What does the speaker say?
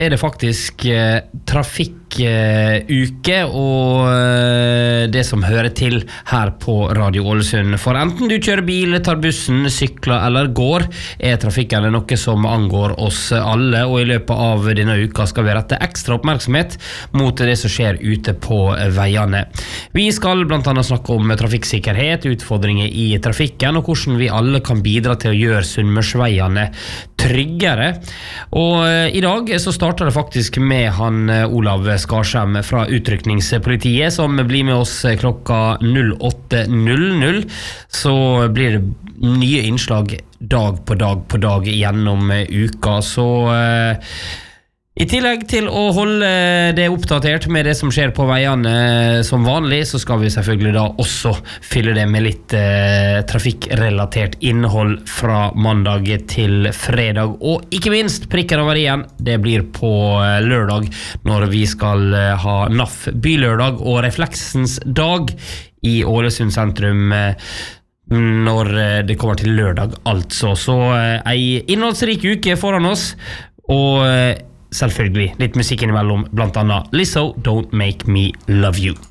det faktisk trafikkuke og det som hører til her på Radio Ålesund. For enten du kjører bil, tar bussen, sykler eller går, trafikken noe som angår oss alle, og i løpet av denne uka skal vi rette ekstra oppmerksomhet mot det som skjer ute på veiene. Vi skal blant annet snakke om trafikksikkerhet, utfordringer i trafikken, og hvordan vi alle kan bidra til å gjøre Sunnmørsveiene tryggere. Og i dag så starter det faktisk med han Olav Skarsheim fra utrykningspolitiet, som blir med oss klokka 08:00. Så blir det nye innslag dag på dag gjennom uka, så i tillegg til å holde det oppdatert med det som skjer på veiene som vanlig, så skal vi selvfølgelig da også fylle det med litt trafikkrelatert innhold fra mandag til fredag, og ikke minst prikker over igjen, det blir på lørdag når vi skal ha NAF bylørdag og refleksens dag i Ålesund sentrum når det kommer til lørdag altså. Så en innholdsrik uke foran oss, og selvfølgelig litt musikk innimellom, blant annet Lizzo, Don't Make Me Love You.